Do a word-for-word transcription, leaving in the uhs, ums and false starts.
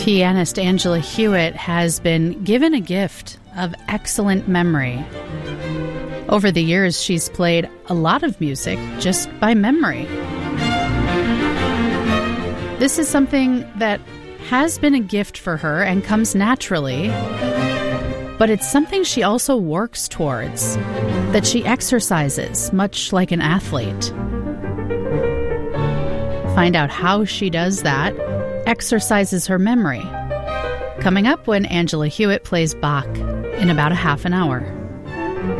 Pianist Angela Hewitt has been given a gift of excellent memory. Over the years, she's played a lot of music just by memory. This is something that has been a gift for her and comes naturally, but it's something she also works towards, that she exercises, much like an athlete. Find out how she does that, exercises her memory. Coming up when Angela Hewitt plays Bach in about a half an hour.